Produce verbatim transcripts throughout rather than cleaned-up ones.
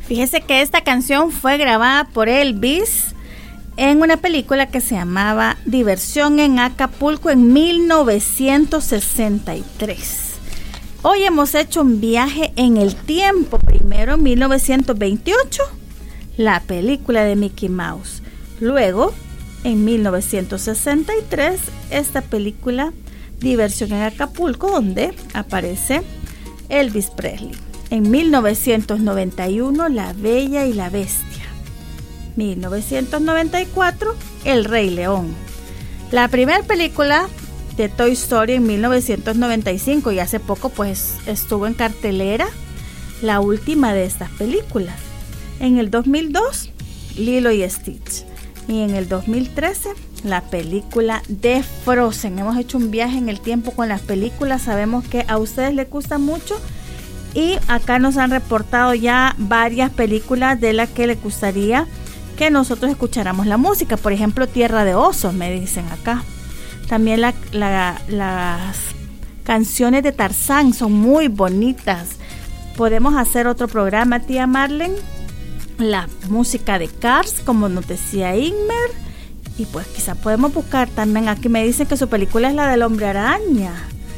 Fíjese que esta canción fue grabada por Elvis en una película que se llamaba Diversión en Acapulco en mil novecientos sesenta y tres. Hoy hemos hecho un viaje en el tiempo. Primero en mil novecientos veintiocho, la película de Mickey Mouse. Luego, en mil novecientos sesenta y tres, esta película Diversión en Acapulco, donde aparece Elvis Presley. En mil novecientos noventa y uno, La Bella y la Bestia. mil novecientos noventa y cuatro, El Rey León. La primera película de Toy Story en mil novecientos noventa y cinco, y hace poco pues estuvo en cartelera la última de estas películas. En el dos mil dos, Lilo y Stitch. Y en el dos mil trece, la película de Frozen. Hemos hecho un viaje en el tiempo con las películas. Sabemos que a ustedes les gusta mucho. Y acá nos han reportado ya varias películas de las que les gustaría que nosotros escucháramos la música. Por ejemplo, Tierra de Osos, me dicen acá. También la, la, las canciones de Tarzán son muy bonitas. Podemos hacer otro programa, tía Marlene. La música de Cars, como nos decía Ingmer. Y pues quizá podemos buscar también. Aquí me dicen que su película es la del Hombre Araña.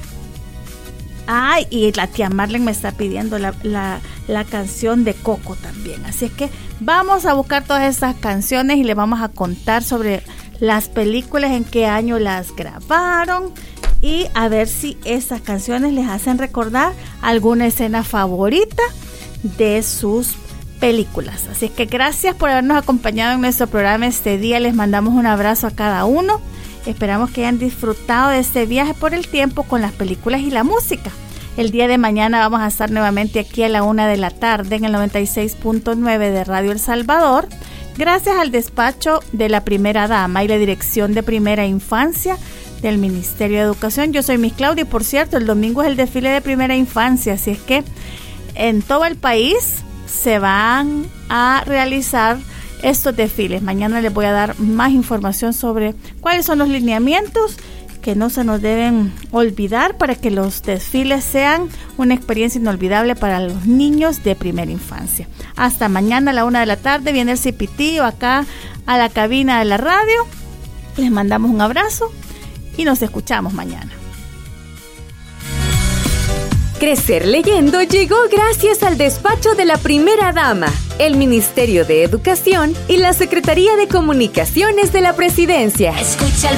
Ay, y la tía Marlene me está pidiendo la, la, la canción de Coco también. Así es que vamos a buscar todas esas canciones y les vamos a contar sobre las películas, en qué año las grabaron, y a ver si esas canciones les hacen recordar alguna escena favorita de sus películas. Así es que gracias por habernos acompañado en nuestro programa este día. Les mandamos un abrazo a cada uno. Esperamos que hayan disfrutado de este viaje por el tiempo con las películas y la música. El día de mañana vamos a estar nuevamente aquí a la una de la tarde en el noventa y seis punto nueve de Radio El Salvador. Gracias al despacho de la primera dama y la dirección de primera infancia del Ministerio de Educación. Yo soy Miss Claudia y por cierto, el domingo es el desfile de primera infancia, así es que en todo el país se van a realizar estos desfiles. Mañana les voy a dar más información sobre cuáles son los lineamientos que no se nos deben olvidar para que los desfiles sean una experiencia inolvidable para los niños de primera infancia. Hasta mañana a la una de la tarde viene el cipitío acá a la cabina de la radio. Les mandamos un abrazo y nos escuchamos mañana. Crecer Leyendo llegó gracias al despacho de la primera dama, el Ministerio de Educación y la Secretaría de Comunicaciones de la Presidencia. Escucha el